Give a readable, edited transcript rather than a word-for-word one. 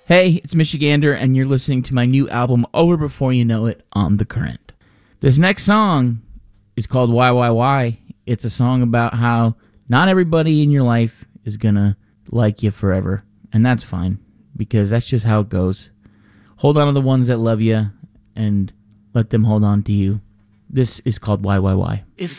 Hey, it's Michigander, and you're listening to my new album, Over Before You Know It, on The Current. This next song is called Why. It's a song about how not everybody in your life is gonna like you forever, and that's fine, because that's just how it goes. Hold on to the ones that love you, and let them hold on to you. This is called Why. If